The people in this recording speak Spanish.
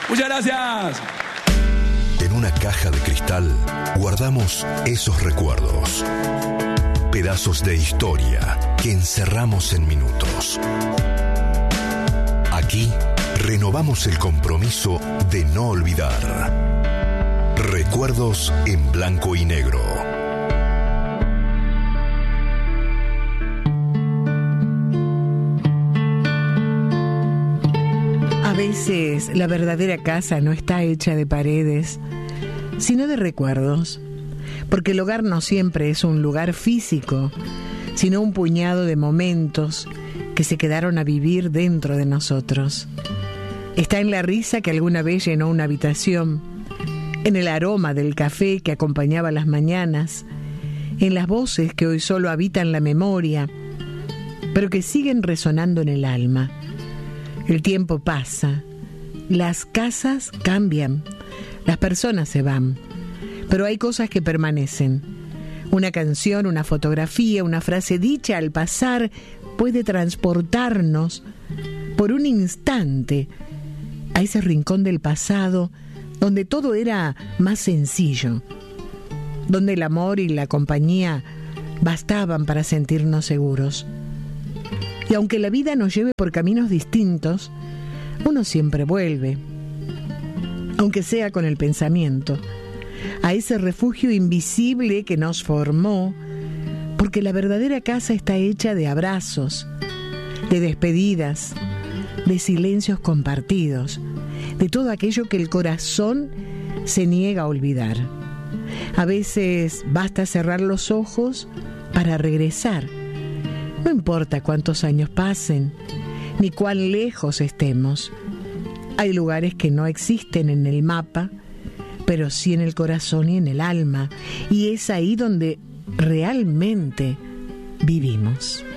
Muchas gracias. En una caja de cristal guardamos esos recuerdos. Pedazos de historia que encerramos en minutos. Aquí renovamos el compromiso de no olvidar. Recuerdos en blanco y negro. A veces la verdadera casa no está hecha de paredes, sino de recuerdos, porque el hogar no siempre es un lugar físico, sino un puñado de momentos que se quedaron a vivir dentro de nosotros. Está en la risa que alguna vez llenó una habitación, en el aroma del café que acompañaba las mañanas, en las voces que hoy solo habitan la memoria, pero que siguen resonando en el alma. El tiempo pasa, las casas cambian, las personas se van, pero hay cosas que permanecen. Una canción, una fotografía, una frase dicha al pasar puede transportarnos por un instante a ese rincón del pasado donde todo era más sencillo, donde el amor y la compañía bastaban para sentirnos seguros. Y aunque la vida nos lleve por caminos distintos, uno siempre vuelve, aunque sea con el pensamiento, a ese refugio invisible que nos formó, porque la verdadera casa está hecha de abrazos, de despedidas, de silencios compartidos, de todo aquello que el corazón se niega a olvidar. A veces basta cerrar los ojos para regresar. No importa cuántos años pasen, ni cuán lejos estemos. Hay lugares que no existen en el mapa, pero sí en el corazón y en el alma. Y es ahí donde realmente vivimos.